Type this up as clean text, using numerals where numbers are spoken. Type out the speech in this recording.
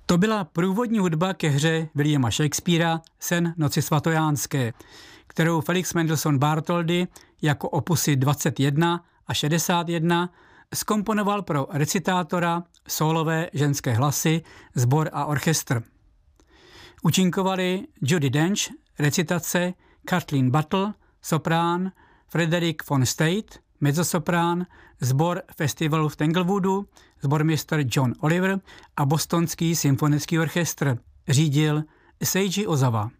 To byla průvodní hudba ke hře Williama Shakespearea Sen noci svatojánské, kterou Felix Mendelssohn Bartholdy jako opusy 21 a 61 zkomponoval pro recitátora, sólové ženské hlasy, sbor a orchestr. Účinkovali Judi Dench, recitace, Kathleen Battle, soprán, Frederick von Stade, mezzosoprán, sbor festivalu v Tanglewoodu, sbormistr John Oliver a bostonský symfonický orchestr. Řídil Seiji Ozawa.